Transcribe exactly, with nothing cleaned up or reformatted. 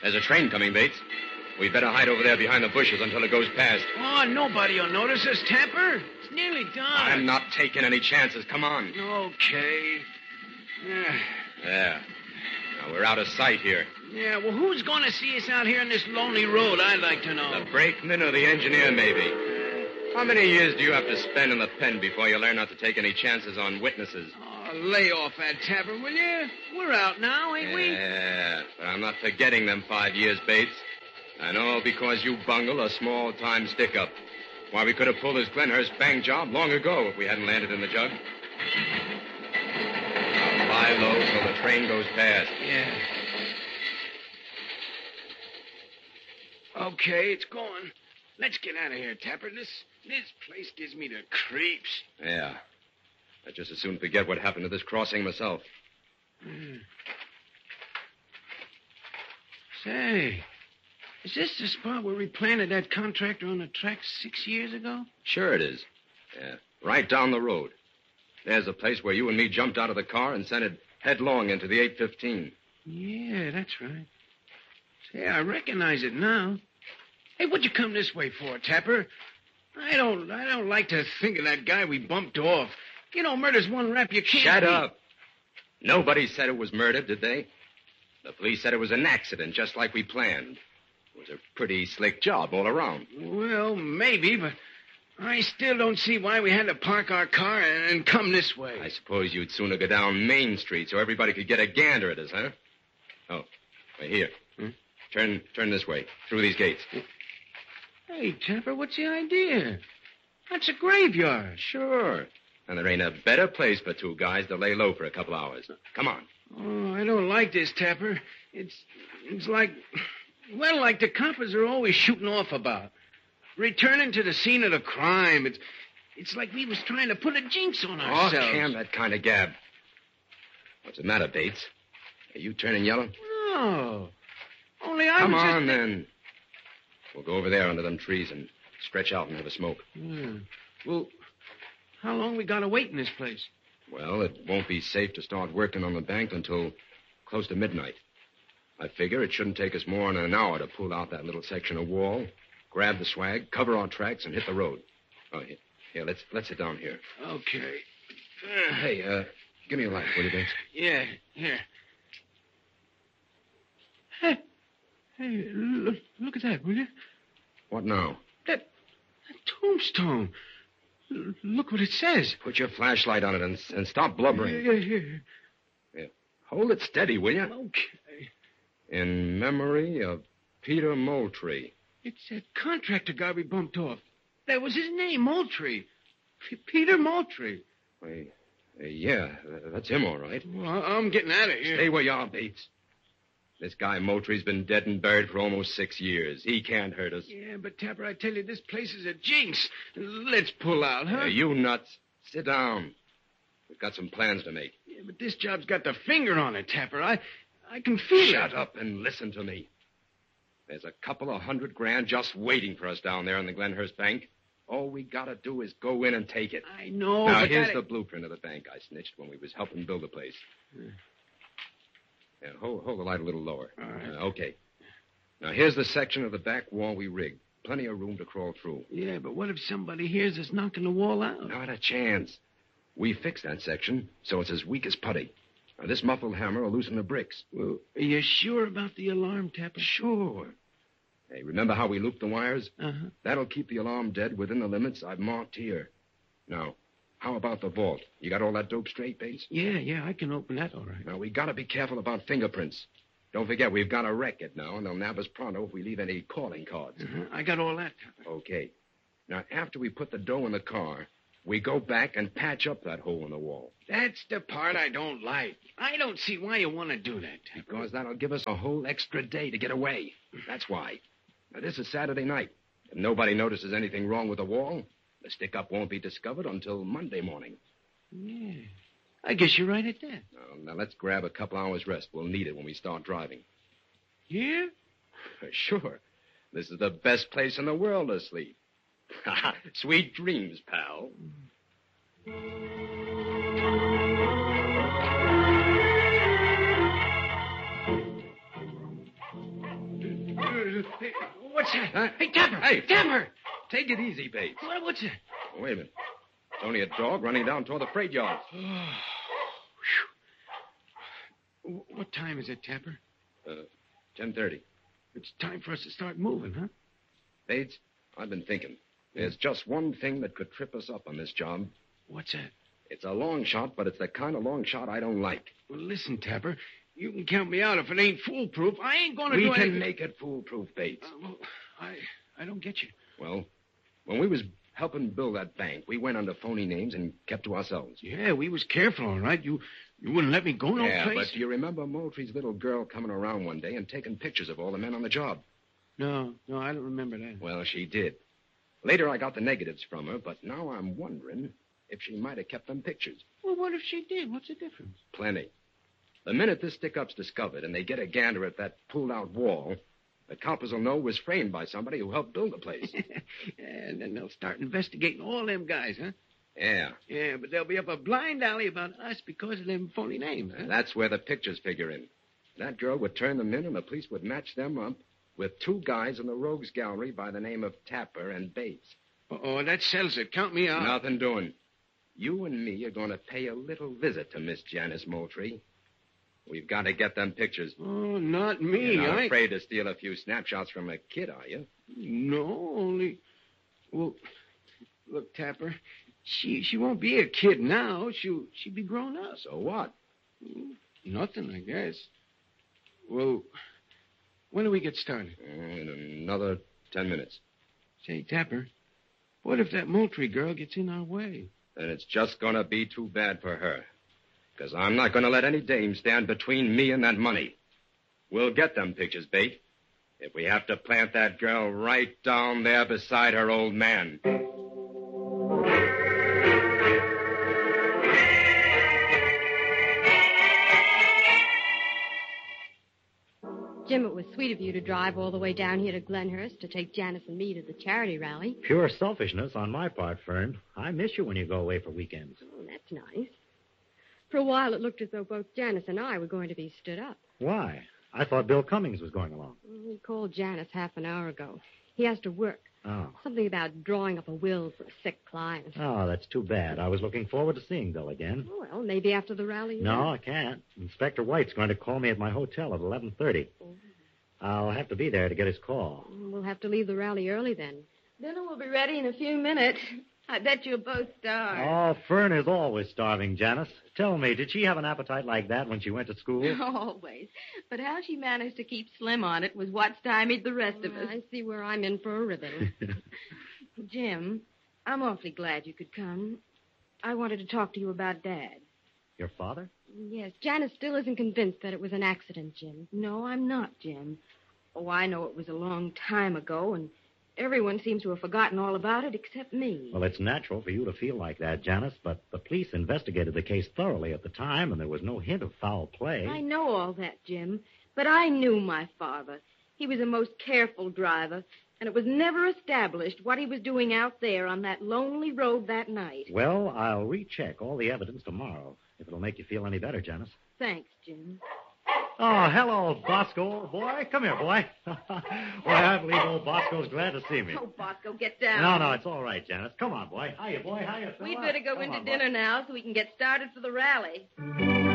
There's a train coming, Bates. We'd better hide over there behind the bushes until it goes past. Oh, nobody will notice us, Tapper. It's nearly done. I'm not taking any chances. Come on. Okay. Yeah. There. Now, we're out of sight here. Yeah, well, who's going to see us out here on this lonely road, I'd like to know. The brakeman or the engineer, maybe. How many years do you have to spend in the pen before you learn not to take any chances on witnesses? Oh, lay off that Tapper, will you? We're out now, ain't we? Yeah, but I'm not forgetting them five years, Bates. I know because you bungled a small-time stick-up. Why, we could have pulled this Glenhurst bank job long ago if we hadn't landed in the jug. Now lie low till the train goes past. Yeah. Okay, it's going. Let's get out of here, Tapper. This this place gives me the creeps. Yeah. I'd just as soon forget what happened to this crossing myself. Mm. Say, is this the spot where we planted that contractor on the track six years ago? Sure it is. Yeah, right down the road. There's the place where you and me jumped out of the car and sent it headlong into the eight fifteen. Yeah, that's right. Say, I recognize it now. Hey, what'd you come this way for, Tapper? I don't I don't like to think of that guy we bumped off. You know, murder's one rap you can't... Shut beat. up. Nobody said it was murder, did they? The police said it was an accident, just like we planned. It was a pretty slick job all around. Well, maybe, but I still don't see why we had to park our car and, and come this way. I suppose you'd sooner go down Main Street so everybody could get a gander at us, huh? Oh, right here. Hmm? Turn turn this way, through these gates. Hey, Tapper, what's the idea? That's a graveyard. Sure. And there ain't a better place for two guys to lay low for a couple hours. Come on. Oh, I don't like this, Tapper. It's it's like, well, like the coppers are always shooting off about. Returning to the scene of the crime. It's it's like we was trying to put a jinx on ourselves. Oh, Cam, that kind of gab. What's the matter, Bates? Are you turning yellow? No. Only I Come was on, just... then. We'll go over there under them trees and stretch out and have a smoke. Yeah. Well, how long we got to wait in this place? Well, it won't be safe to start working on the bank until close to midnight. I figure it shouldn't take us more than an hour to pull out that little section of wall, grab the swag, cover our tracks, and hit the road. Oh, here, here let's let's sit down here. Okay. Uh, hey, uh, give me a light, will you, Bates? Yeah, here. Hey, hey, look, look at that, will you? What now? That, that tombstone. L- look what it says. Put your flashlight on it and, and stop blubbering. Yeah, yeah, Yeah. Hold it steady, will you? Okay. In memory of Peter Moultrie. It's that contractor guy we bumped off. That was his name, Moultrie. P- Peter Moultrie. Wait, uh, yeah, that's him, all right. Well, I'm getting out of here. Stay where you are, Bates. This guy Moultrie's been dead and buried for almost six years. He can't hurt us. Yeah, but Tapper, I tell you, this place is a jinx. Let's pull out, huh? Uh, you nuts. Sit down. We've got some plans to make. Yeah, but this job's got the finger on it, Tapper. I, I can feel Shut it. up and listen to me. There's a couple of hundred grand just waiting for us down there in the Glenhurst Bank. All we gotta do is go in and take it. I know, now, but here's that... the blueprint of the bank I snitched when we was helping build the place. Hmm. Yeah, hold, hold the light a little lower. All right. Uh, okay. Now, here's the section of the back wall we rigged. Plenty of room to crawl through. Yeah, but what if somebody hears us knocking the wall out? Not a chance. We fixed that section so it's as weak as putty. Now, this muffled hammer will loosen the bricks. Well, are you sure about the alarm, Tapper? Sure. Hey, remember how we looped the wires? Uh-huh. That'll keep the alarm dead within the limits I've marked here. Now, how about the vault? You got all that dope straight, Bates? Yeah, yeah, I can open that all right. Now, we gotta be careful about fingerprints. Don't forget, we've got a record now, and they'll nab us pronto if we leave any calling cards. Uh-huh. I got all that, Tapper. Okay. Now, after we put the dough in the car, we go back and patch up that hole in the wall. That's the part I don't like. I don't see why you want to do that, Tapper. Because that'll give us a whole extra day to get away. That's why. Now, this is Saturday night. If nobody notices anything wrong with the wall, the stick-up won't be discovered until Monday morning. Yeah. I guess you're right at that. Now, now, let's grab a couple hours rest. We'll need it when we start driving. Here? Sure. This is the best place in the world to sleep. Sweet dreams, pal. Hey, what's that? Huh? Hey, Tapper! Hey. Tapper! Take it easy, Bates. What, what's that? Oh, wait a minute. It's only a dog running down toward the freight yard. Oh, whew. What time is it, Tapper? Uh, ten thirty. It's time for us to start moving, huh? Bates, I've been thinking. There's just one thing that could trip us up on this job. What's that? It's a long shot, but it's the kind of long shot I don't like. Well, listen, Tapper. You can count me out if it ain't foolproof. I ain't going to We do can anything. make it foolproof, Bates. Uh, well, I, I don't get you. Well, when we was helping build that bank, we went under phony names and kept to ourselves. Yeah, we was careful, all right. You, you wouldn't let me go no yeah, place. but do you remember Moultrie's little girl coming around one day and taking pictures of all the men on the job? No, no, I don't remember that. Well, she did. Later, I got the negatives from her, but now I'm wondering if she might have kept them pictures. Well, what if she did? What's the difference? Plenty. The minute this stick-up's discovered and they get a gander at that pulled-out wall, the coppers will know it was framed by somebody who helped build the place. And then they'll start investigating all them guys, huh? Yeah. Yeah, but they'll be up a blind alley about us because of them phony names, huh? That's where the pictures figure in. That girl would turn them in, and the police would match them up with two guys in the rogues gallery by the name of Tapper and Bates. Oh, that settles it. Count me out. Nothing doing. You and me are going to pay a little visit to Miss Janice Moultrie. We've got to get them pictures. Oh, not me. You're not I... afraid to steal a few snapshots from a kid, are you? No, only... Well, look, Tapper, she she won't be a kid now. She'll, she'll be grown up. So what? Nothing, I guess. Well, when do we get started? Uh, in another ten minutes. Say, Tapper, what if that Moultrie girl gets in our way? Then it's just going to be too bad for her. Because I'm not going to let any dame stand between me and that money. We'll get them pictures, Bate. If we have to plant that girl right down there beside her old man. Jim, it was sweet of you to drive all the way down here to Glenhurst to take Janice and me to the charity rally. Pure selfishness on my part, Fern. I miss you when you go away for weekends. Oh, that's nice. For a while, it looked as though both Janice and I were going to be stood up. Why? I thought Bill Cummings was going along. He called Janice half an hour ago. He has to work. Oh. Something about drawing up a will for a sick client. Oh, that's too bad. I was looking forward to seeing Bill again. Well, maybe after the rally. No, I can't. Inspector White's going to call me at my hotel at eleven thirty. Oh. I'll have to be there to get his call. We'll have to leave the rally early then. Dinner will be ready in a few minutes. I bet you'll both starve. Oh, Fern is always starving, Janice. Tell me, did she have an appetite like that when she went to school? Always. But how she managed to keep slim on it was what stymied the rest of us. I see where I'm in for a ribbon. Jim, I'm awfully glad you could come. I wanted to talk to you about Dad. Your father? Yes, Janice still isn't convinced that it was an accident, Jim. No, I'm not, Jim. Oh, I know it was a long time ago, and everyone seems to have forgotten all about it except me. Well, it's natural for you to feel like that, Janice, but the police investigated the case thoroughly at the time, and there was no hint of foul play. I know all that, Jim, but I knew my father. He was a most careful driver, and it was never established what he was doing out there on that lonely road that night. Well, I'll recheck all the evidence tomorrow, if it'll make you feel any better, Janice. Thanks, Jim. Oh, hello, Bosco, old boy. Come here, boy. Well, I believe old Bosco's glad to see me. Oh, Bosco, get down. No, no, it's all right, Janice. Come on, boy. Hiya, boy. Hiya, fella. We'd better go Come into on, boy. dinner now so we can get started for the rally.